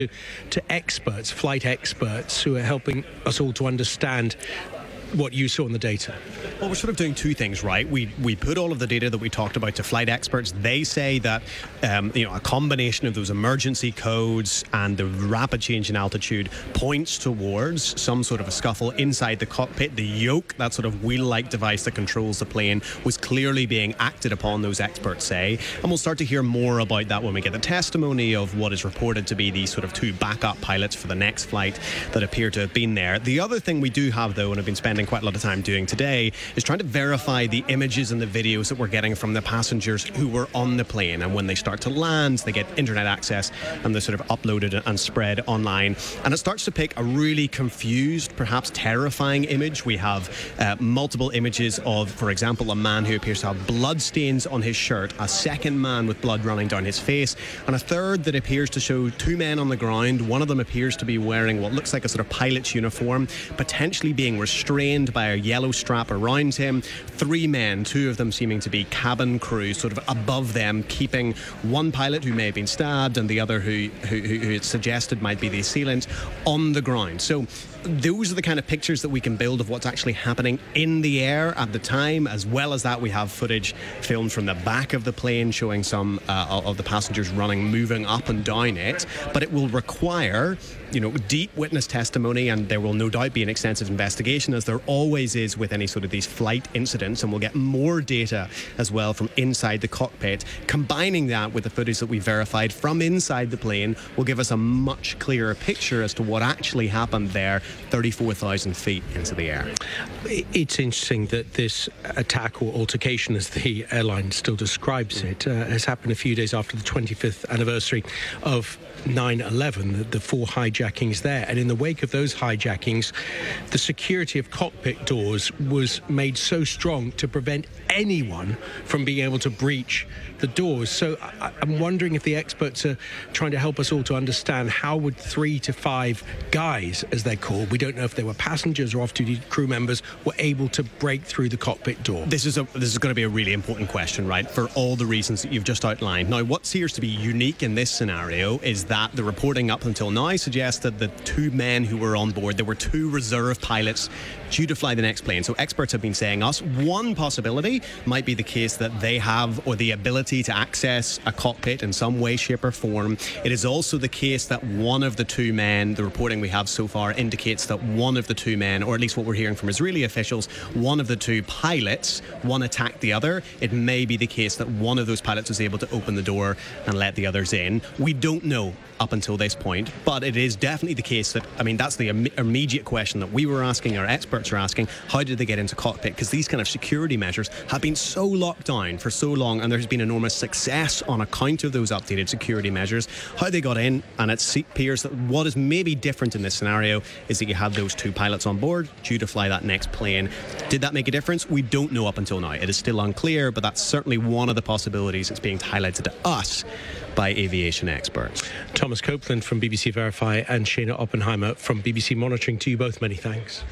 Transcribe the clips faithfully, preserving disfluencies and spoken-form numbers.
to experts, flight experts, who are helping us all to understand what you saw in the data? Well, we're sort of doing two things, right? We we put all of the data that we talked about to flight experts. They say that um, you know, a combination of those emergency codes and the rapid change in altitude points towards some sort of a scuffle inside the cockpit. The yoke, that sort of wheel-like device that controls the plane, was clearly being acted upon, those experts say. And we'll start to hear more about that when we get the testimony of what is reported to be these sort of two backup pilots for the next flight that appear to have been there. The other thing we do have, though, and I've been spending quite a lot of time doing today, is trying to verify the images and the videos that we're getting from the passengers who were on the plane. And when they start to land, they get internet access and they're sort of uploaded and spread online. And it starts to pick a really confused, perhaps terrifying image. We have uh, multiple images of, for example, a man who appears to have blood stains on his shirt, a second man with blood running down his face, and a third that appears to show two men on the ground. One of them appears to be wearing what looks like a sort of pilot's uniform, potentially being restrained by a yellow strap around him. Three men, two of them seeming to be cabin crew, sort of above them, keeping one pilot who may have been stabbed and the other who, who, who it's suggested might be the assailant on the ground. So those are the kind of pictures that we can build of what's actually happening in the air at the time. As well as that, we have footage filmed from the back of the plane showing some uh, of the passengers running, moving up and down it. But it will require, you know, deep witness testimony, and there will no doubt be an extensive investigation, as there always is with any sort of these flight incidents. And we'll get more data as well from inside the cockpit. Combining that with the footage that we verified from inside the plane will give us a much clearer picture as to what actually happened there, thirty-four thousand feet into the air. It's interesting that this attack, or altercation as the airline still describes it, uh, has happened a few days after the twenty-fifth anniversary of nine eleven, the, the four hijackings there. And in the wake of those hijackings, the security of cockpit doors was made so strong to prevent anyone from being able to breach the doors. So I, I'm wondering if the experts are trying to help us all to understand how would three to five guys, as they're called, we don't know if they were passengers or off-duty crew members, were able to break through the cockpit door. This is a this is going to be a really important question, right, for all the reasons that you've just outlined. Now, what appears to be unique in this scenario is that the reporting up until now suggests that the two men who were on board, there were two reserve pilots due to fly the next plane. So experts have been saying us one possibility might be the case that they have, or the ability to access a cockpit in some way, shape or form. It is also the case that one of the two men, the reporting we have so far indicates that one of the two men, or at least what we're hearing from Israeli officials, one of the two pilots, one attacked the other. It may be the case that one of those pilots was able to open the door and let the others in. We don't know up until this point, but it is definitely the case that, I mean, that's the im- immediate question that we were asking, our experts are asking: how did they get into cockpit? Because these kind of security measures have been so locked down for so long, and there's been enormous success on account of those updated security measures. How they got in, and it appears that what is maybe different in this scenario is that you had those two pilots on board due to fly that next plane. Did that make a difference? We don't know up until now. It is still unclear, but that's certainly one of the possibilities that's being highlighted to us by aviation experts. Thomas Copeland from B B C Verify and Shana Oppenheimer from B B C Monitoring. To you both, many thanks.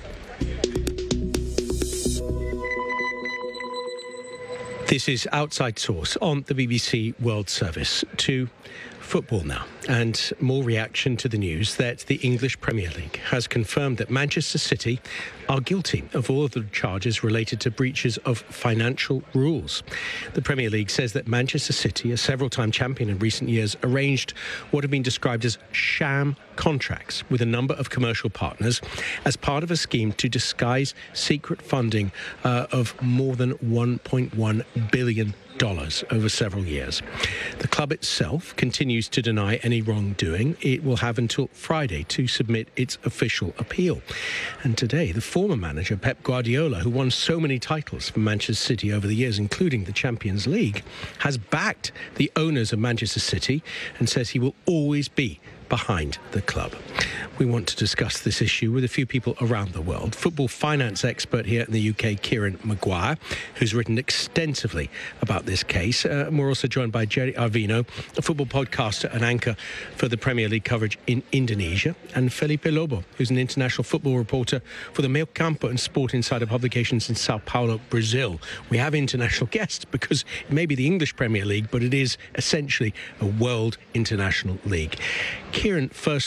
This is Outside Source on the B B C World Service. To football now, and more reaction to the news that the English Premier League has confirmed that Manchester City are guilty of all of the charges related to breaches of financial rules. The Premier League says that Manchester City, a several-time champion in recent years, arranged what have been described as sham contracts with a number of commercial partners as part of a scheme to disguise secret funding uh, of more than one point one billion dollars over several years. The club itself continues to deny any wrongdoing. It will have until Friday to submit its official appeal. And today, the former manager, Pep Guardiola, who won so many titles for Manchester City over the years, including the Champions League, has backed the owners of Manchester City and says he will always be behind the club. we want to discuss this issue with a few people around the world. Football finance expert here in the U K, Kieran Maguire, who's written extensively about this case. Uh, and we're also joined by Jerry Arvino, a football podcaster and anchor for the Premier League coverage in Indonesia, and Felipe Lobo, who's an international football reporter for the Meio Campo and Sport Insider publications in Sao Paulo, Brazil. We have international guests because it may be the English Premier League, but it is essentially a world international league. Kieran, first